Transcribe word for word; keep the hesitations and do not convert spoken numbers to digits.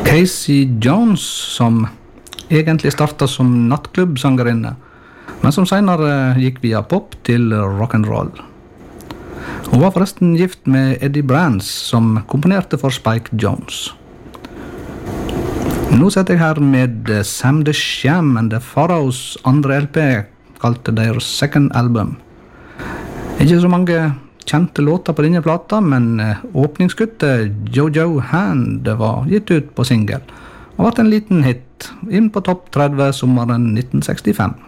Casey Jones, som egentlig startet som nattklubbsangerinne, men som senere gikk via pop til rock'n'roll. Hun var forresten gift med Eddie Brands, som komponerte for Spike Jones. Nå setter jeg her med Sam the Sham and the Pharaohs andre L P, kalt their second album. Ikke så mange kjente låter på denne plata, men åpningsskuttet Jojo Hand var gitt ut på single, og var en liten hit inn på topp tretti sommeren nitten sekstifem.